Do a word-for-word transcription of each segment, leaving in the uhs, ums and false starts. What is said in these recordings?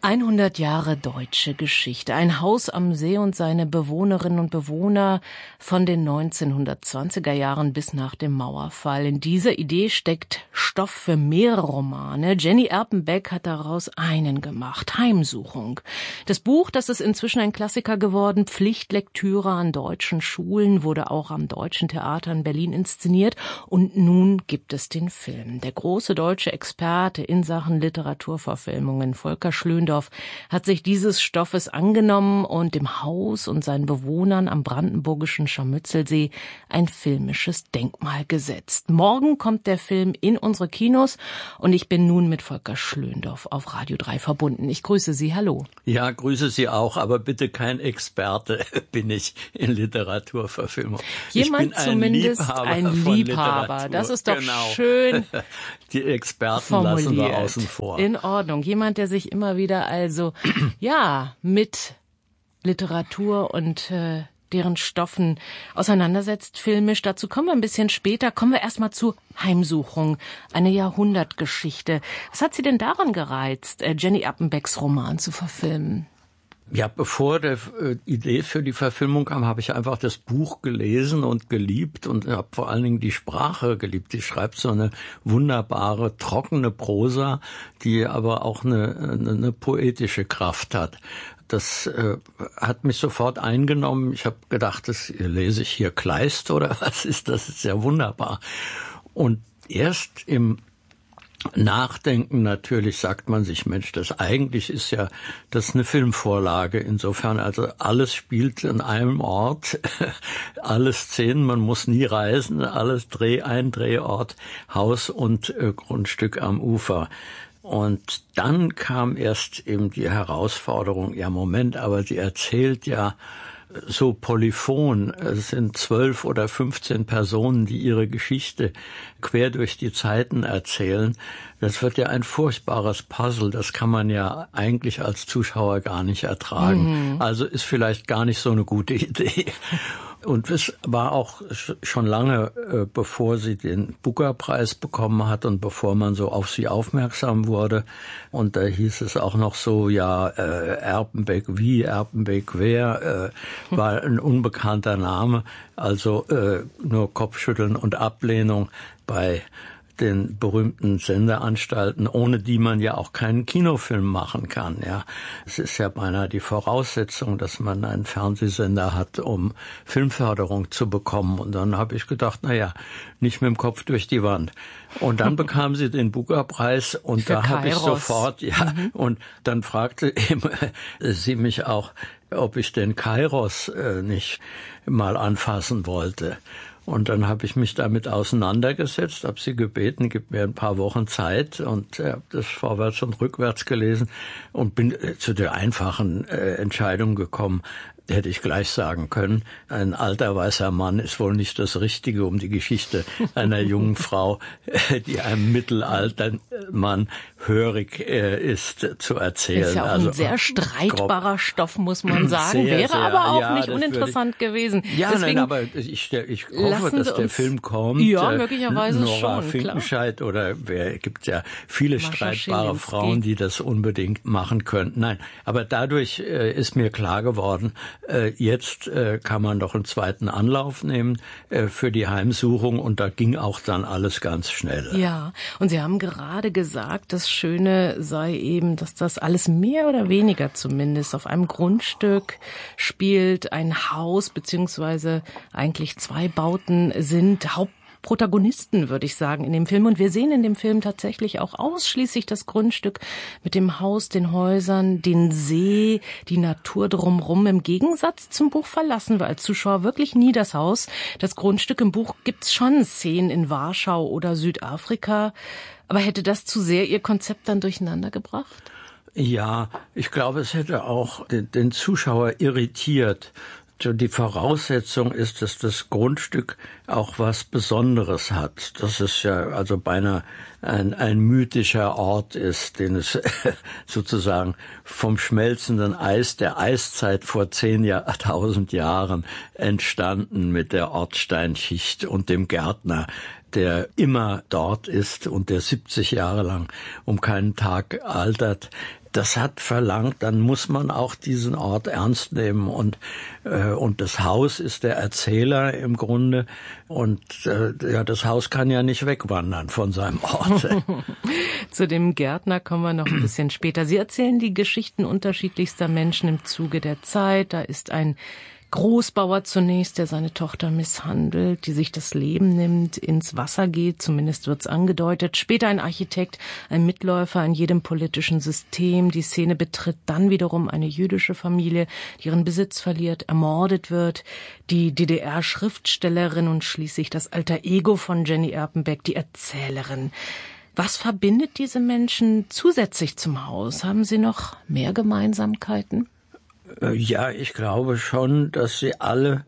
hundert Jahre deutsche Geschichte. Ein Haus am See und seine Bewohnerinnen und Bewohner von den neunzehnhundertzwanziger Jahren bis nach dem Mauerfall. In dieser Idee steckt Stoff für mehrere Romane. Jenny Erpenbeck hat daraus einen gemacht, Heimsuchung. Das Buch, das ist inzwischen ein Klassiker geworden, Pflichtlektüre an deutschen Schulen, wurde auch am Deutschen Theater in Berlin inszeniert. Und nun gibt es den Film. Der große deutsche Experte in Sachen Literaturverfilmungen, Volker Schlöndorff, hat sich dieses Stoffes angenommen und dem Haus und seinen Bewohnern am brandenburgischen Scharmützelsee ein filmisches Denkmal gesetzt. Morgen kommt der Film in unsere Kinos und ich bin nun mit Volker Schlöndorff auf Radio drei verbunden. Ich grüße Sie, hallo. Ja, grüße Sie auch, aber bitte kein Experte bin ich in Literaturverfilmung. Jemand ich bin ein zumindest Liebhaber ein Liebhaber. Das ist doch genau. schön. Die Experten formuliert. Lassen wir außen vor. In Ordnung. Jemand, der sich immer wieder also ja mit Literatur und äh, deren Stoffen auseinandersetzt, filmisch. Dazu kommen wir ein bisschen später. Kommen wir erstmal zu Heimsuchung, eine Jahrhundertgeschichte. Was hat Sie denn daran gereizt, äh, Jenny Erpenbecks Roman zu verfilmen? Ja, bevor der äh, Idee für die Verfilmung kam, habe ich einfach das Buch gelesen und geliebt und habe vor allen Dingen die Sprache geliebt. Die schreibt so eine wunderbare, trockene Prosa, die aber auch eine, eine, eine poetische Kraft hat. Das äh, hat mich sofort eingenommen. Ich habe gedacht, das lese ich hier Kleist oder was ist das? Das ist ja wunderbar. Und erst im Nachdenken natürlich sagt man sich, Mensch, das eigentlich ist ja das eine Filmvorlage. Insofern, also alles spielt an einem Ort, alle Szenen, man muss nie reisen, alles Dreh, ein Drehort, Haus und äh, Grundstück am Ufer. Und dann kam erst eben die Herausforderung, ja Moment, aber sie erzählt ja so polyphon. Es sind zwölf oder fünfzehn Personen, die ihre Geschichte quer durch die Zeiten erzählen. Das wird ja ein furchtbares Puzzle. Das kann man ja eigentlich als Zuschauer gar nicht ertragen. Mhm. Also ist vielleicht gar nicht so eine gute Idee. Und es war auch schon lange, äh, bevor sie den Booker-Preis bekommen hat und bevor man so auf sie aufmerksam wurde. Und da hieß es auch noch so, ja, äh, Erpenbeck wie, Erpenbeck wer, äh, war ein unbekannter Name. Also äh, nur Kopfschütteln und Ablehnung bei den berühmten Sendeanstalten, ohne die man ja auch keinen Kinofilm machen kann. Ja, es ist ja beinahe die Voraussetzung, dass man einen Fernsehsender hat, um Filmförderung zu bekommen. Und dann habe ich gedacht, na ja, nicht mit dem Kopf durch die Wand. Und dann bekam sie den Booker-Preis und Für da habe ich Kairos. sofort, ja, mhm. und dann fragte eben sie mich auch, ob ich den Kairos äh, nicht mal anfassen wollte. Und dann habe ich mich damit auseinandergesetzt, habe sie gebeten, gib mir ein paar Wochen Zeit und äh, habe das vorwärts und rückwärts gelesen und bin äh, zu der einfachen äh, Entscheidung gekommen, hätte ich gleich sagen können, ein alter weißer Mann ist wohl nicht das Richtige, um die Geschichte einer jungen Frau, die einem mittelalten Mann hörig äh, ist, zu erzählen. Das ist ja auch also, ein sehr streitbarer grob. Stoff, muss man sagen. Sehr, Wäre sehr, aber auch ja, nicht uninteressant ich, gewesen. Ja, Deswegen nein, aber ich, ich hoffe, dass der Film kommt. Ja, möglicherweise Nora schon, Finkenscheid klar. Oder wer gibt ja viele Mascha streitbare Schilinski. Frauen, die das unbedingt machen könnten. Nein, aber dadurch äh, ist mir klar geworden, äh, jetzt äh, kann man doch einen zweiten Anlauf nehmen äh, für die Heimsuchung und da ging auch dann alles ganz schnell. Ja, und Sie haben gerade gesagt, das Schöne sei eben, dass das alles mehr oder weniger zumindest auf einem Grundstück spielt, ein Haus beziehungsweise eigentlich zwei Bauten sind Haupt Protagonisten, würde ich sagen, in dem Film. Und wir sehen in dem Film tatsächlich auch ausschließlich das Grundstück mit dem Haus, den Häusern, den See, die Natur drumherum. Im Gegensatz zum Buch verlassen wir als Zuschauer wirklich nie das Haus. Das Grundstück im Buch gibt's schon Szenen in Warschau oder Südafrika. Aber hätte das zu sehr Ihr Konzept dann durcheinander gebracht? Ja, ich glaube, es hätte auch den, den Zuschauer irritiert. Die Voraussetzung ist, dass das Grundstück auch was Besonderes hat. Dass es ja also beinahe ein, ein mythischer Ort ist, den es sozusagen vom schmelzenden Eis der Eiszeit vor zehntausend Jahren entstanden mit der Ortsteinschicht und dem Gärtner, der immer dort ist und der siebzig Jahre lang um keinen Tag altert. das hat verlangt, dann muss man auch diesen Ort ernst nehmen und äh, und das Haus ist der Erzähler im Grunde und äh, ja, das Haus kann ja nicht wegwandern von seinem Ort. Zu dem Gärtner kommen wir noch ein bisschen später. Sie erzählen die Geschichten unterschiedlichster Menschen im Zuge der Zeit. Da ist ein Großbauer zunächst, der seine Tochter misshandelt, die sich das Leben nimmt, ins Wasser geht, zumindest wird's angedeutet. Später ein Architekt, ein Mitläufer in jedem politischen System. Die Szene betritt dann wiederum eine jüdische Familie, die ihren Besitz verliert, ermordet wird. Die D D R-Schriftstellerin und schließlich das alter Ego von Jenny Erpenbeck, die Erzählerin. Was verbindet diese Menschen zusätzlich zum Haus? Haben sie noch mehr Gemeinsamkeiten? Ja, ich glaube schon, dass sie alle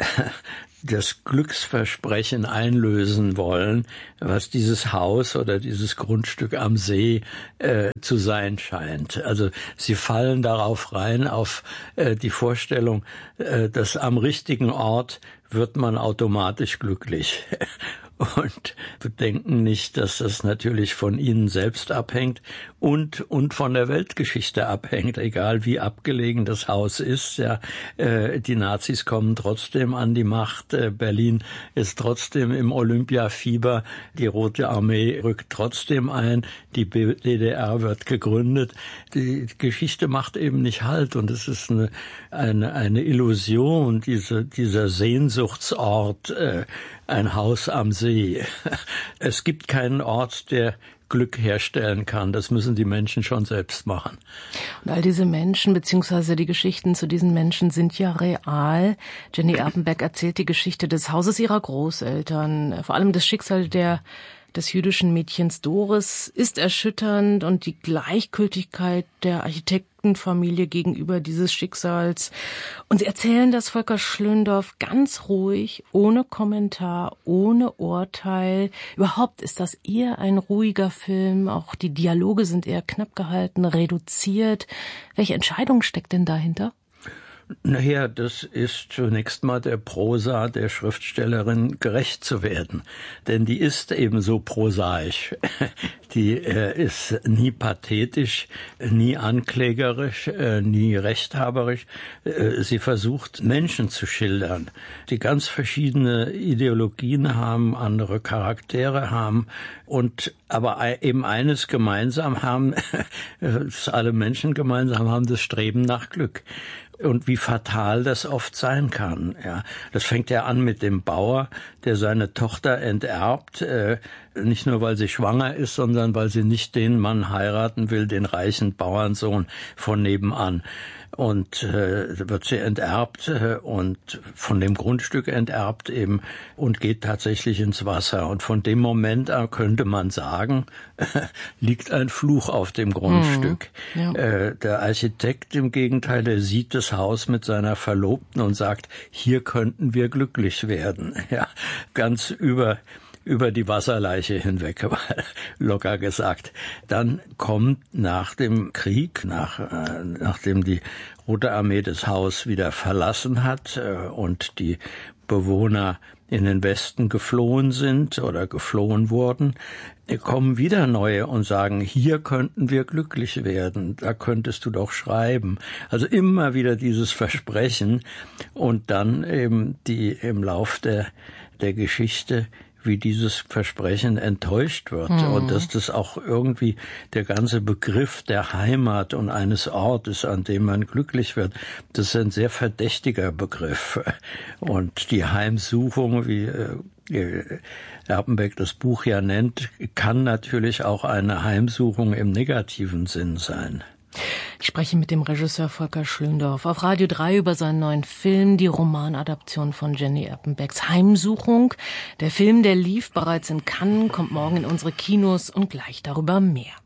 das Glücksversprechen einlösen wollen, was dieses Haus oder dieses Grundstück am See äh, zu sein scheint. Also sie fallen darauf rein, auf äh, die Vorstellung, äh, dass am richtigen Ort wird man automatisch glücklich. Und bedenken nicht, dass das natürlich von ihnen selbst abhängt und und von der Weltgeschichte abhängt, egal wie abgelegen das Haus ist. Ja, äh, die Nazis kommen trotzdem an die Macht. Äh, Berlin ist trotzdem im Olympiafieber. Die Rote Armee rückt trotzdem ein. Die D D R wird gegründet. Die Geschichte macht eben nicht Halt und es ist eine eine, eine Illusion, diese dieser Sehnsuchtsort, äh, ein Haus am See. Es gibt keinen Ort, der Glück herstellen kann. Das müssen die Menschen schon selbst machen. Und all diese Menschen, beziehungsweise die Geschichten zu diesen Menschen sind ja real. Jenny Erpenbeck erzählt die Geschichte des Hauses ihrer Großeltern. Vor allem das Schicksal der des jüdischen Mädchens Doris ist erschütternd und die Gleichgültigkeit der Architektenfamilie gegenüber dieses Schicksals. Und sie erzählen das, Volker Schlöndorff, ganz ruhig, ohne Kommentar, ohne Urteil. Überhaupt ist das eher ein ruhiger Film. Auch die Dialoge sind eher knapp gehalten, reduziert. Welche Entscheidung steckt denn dahinter? Naja, das ist zunächst mal der Prosa der Schriftstellerin gerecht zu werden. Denn die ist eben so prosaisch. Die äh, ist nie pathetisch, nie anklägerisch, äh, nie rechthaberisch. Äh, sie versucht, Menschen zu schildern, die ganz verschiedene Ideologien haben, andere Charaktere haben und aber eben eines gemeinsam haben, dass alle Menschen gemeinsam haben, das Streben nach Glück. Und wie fatal das oft sein kann. Ja, das fängt ja an mit dem Bauer, der seine Tochter enterbt, äh, nicht nur weil sie schwanger ist, sondern weil sie nicht den Mann heiraten will, den reichen Bauernsohn von nebenan. Und äh, wird sie enterbt äh, und von dem Grundstück enterbt eben und geht tatsächlich ins Wasser. Und von dem Moment an könnte man sagen, liegt ein Fluch auf dem Grundstück. Mhm, ja. äh, der Architekt im Gegenteil, der sieht das Haus mit seiner Verlobten und sagt, hier könnten wir glücklich werden. Ja, ganz über über die Wasserleiche hinweg, locker gesagt. Dann kommt nach dem Krieg, nach, äh, nachdem die Rote Armee das Haus wieder verlassen hat äh, und die Bewohner in den Westen geflohen sind oder geflohen wurden, kommen wieder neue und sagen, hier könnten wir glücklich werden, da könntest du doch schreiben. Also immer wieder dieses Versprechen und dann eben die im Lauf der, der Geschichte wie dieses Versprechen enttäuscht wird mhm. und dass das auch irgendwie der ganze Begriff der Heimat und eines Ortes, an dem man glücklich wird, das ist ein sehr verdächtiger Begriff. Und die Heimsuchung, wie äh, Erpenbeck das Buch ja nennt, kann natürlich auch eine Heimsuchung im negativen Sinn sein. Ich spreche mit dem Regisseur Volker Schlöndorff auf Radio drei über seinen neuen Film, die Romanadaption von Jenny Erpenbecks Heimsuchung. Der Film, der lief bereits in Cannes, kommt morgen in unsere Kinos und gleich darüber mehr.